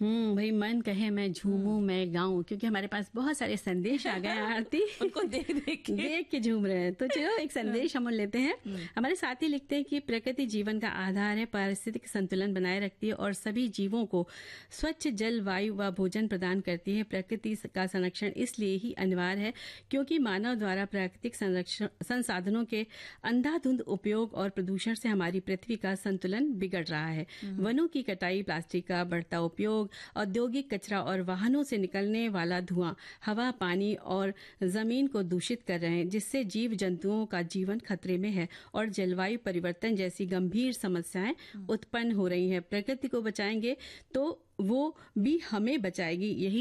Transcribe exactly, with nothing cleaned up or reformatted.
हम्म भाई मन कहे मैं झूमूं मैं गाऊं, क्योंकि हमारे पास बहुत सारे संदेश आ गए हैं आरती। उनको देख देख के देख के झूम रहे हैं। तो चलो एक संदेश हम लेते हैं। हमारे साथी लिखते हैं कि प्रकृति जीवन का आधार है, पारिस्थितिक संतुलन बनाए रखती है और सभी जीवों को स्वच्छ जल, वायु व भोजन प्रदान करती है। प्रकृति का संरक्षण इसलिए ही अनिवार्य है क्योंकि मानव द्वारा प्राकृतिक संसाधनों के अंधाधुंध उपयोग और प्रदूषण से हमारी पृथ्वी का संतुलन बिगड़ रहा है। वनों की कटाई, प्लास्टिक का बढ़ता उपयोग, औद्योगिक कचरा और वाहनों से निकलने वाला धुआं हवा, पानी और जमीन को दूषित कर रहे हैं, जिससे जीव जंतुओं का जीवन खतरे में है और जलवायु परिवर्तन जैसी गंभीर समस्याएं उत्पन्न हो रही हैं। प्रकृति को बचाएंगे तो वो भी हमें बचाएगी, यही